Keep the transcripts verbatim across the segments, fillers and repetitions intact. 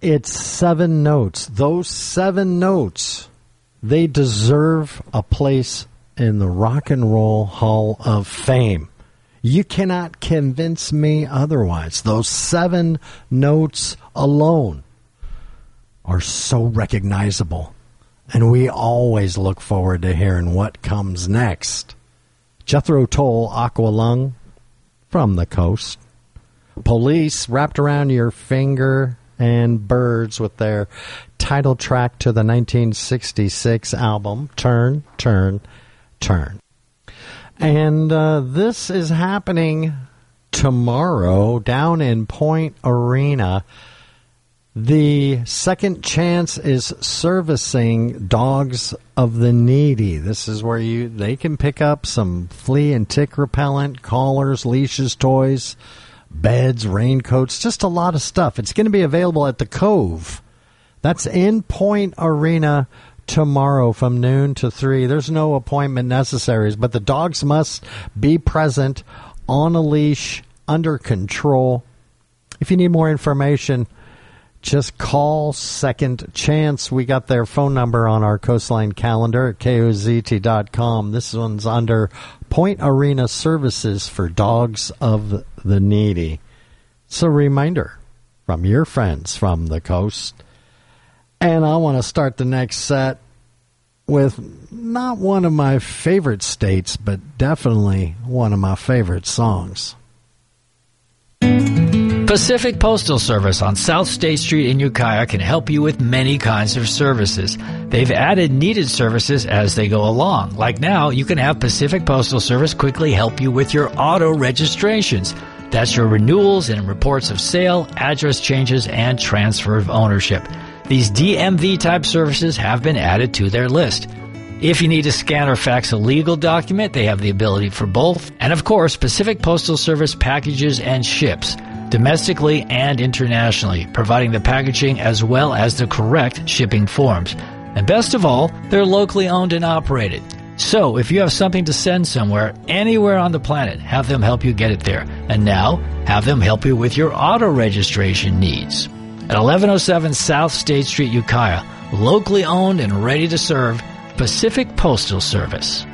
It's seven notes. Those seven notes, they deserve a place in the Rock and Roll Hall of Fame. You cannot convince me otherwise. Those seven notes alone are so recognizable. And we always look forward to hearing what comes next. Jethro Tull, Aqualung, From the Coast. Police, Wrapped Around Your Finger, and Birds with their title track to the nineteen sixty-six album, Turn, Turn, Turn. And uh, this is happening tomorrow down in Point Arena. The Second Chance is servicing Dogs of the Needy. This is where you they can pick up some flea and tick repellent, collars, leashes, toys, beds, raincoats, just a lot of stuff. It's going to be available at the Cove. That's in Point Arena tomorrow from noon to three. There's no appointment necessary, but the dogs must be present on a leash, under control. If you need more information, just call Second Chance. We got their phone number on our Coastline calendar at K O Z T dot com. This one's under Point Arena Services for Dogs of the Needy. It's a reminder from your friends from the coast. And I want to start the next set with not one of my favorite states, but definitely one of my favorite songs. Pacific Postal Service on South State Street in Ukiah can help you with many kinds of services. They've added needed services as they go along. Like now, you can have Pacific Postal Service quickly help you with your auto registrations. That's your renewals and reports of sale, address changes, and transfer of ownership. These D M V-type services have been added to their list. If you need to scan or fax a legal document, they have the ability for both. And of course, Pacific Postal Service packages and ships, domestically and internationally, providing the packaging as well as the correct shipping forms. And best of all, they're locally owned and operated. So if you have something to send somewhere, anywhere on the planet, have them help you get it there. And now, have them help you with your auto registration needs. At eleven oh seven South State Street, Ukiah, locally owned and ready to serve, Pacific Postal Service.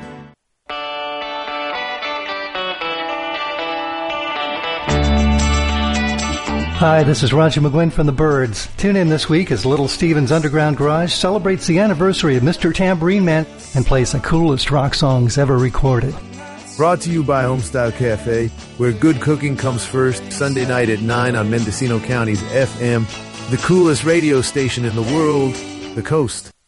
Hi, this is Roger McGuinn from the Byrds. Tune in this week as Little Steven's Underground Garage celebrates the anniversary of Mister Tambourine Man and plays the coolest rock songs ever recorded. Brought to you by Homestyle Cafe, where good cooking comes first, Sunday night at nine on Mendocino County's F M, the coolest radio station in the world, The Coast.